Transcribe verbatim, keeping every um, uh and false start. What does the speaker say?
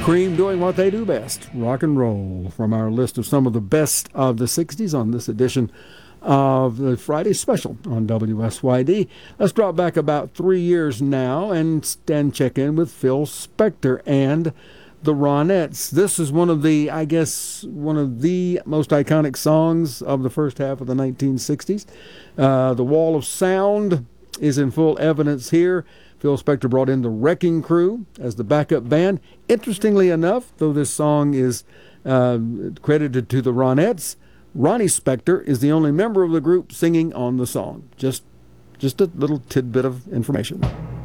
Cream doing what they do best, rock and roll, from our list of some of the best of the sixties on this edition of the Friday special on W S Y D. Let's drop back about three years now and, and check in with Phil Spector and the Ronettes. This is one of the, I guess, one of the most iconic songs of the first half of the nineteen sixties. Uh, the Wall of Sound is in full evidence here. Phil Spector brought in the Wrecking Crew as the backup band. Interestingly enough, though this song is uh, credited to the Ronettes, Ronnie Spector is the only member of the group singing on the song. Just, just a little tidbit of information.